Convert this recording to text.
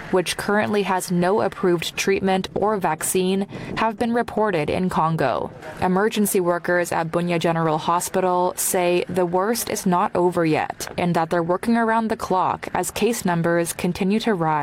which currently has no approved treatment or vaccine, have been reported in Congo. Emergency workers at Bunia General Hospital say the worst is not over yet and that they're working around the clock as case numbers continue to rise.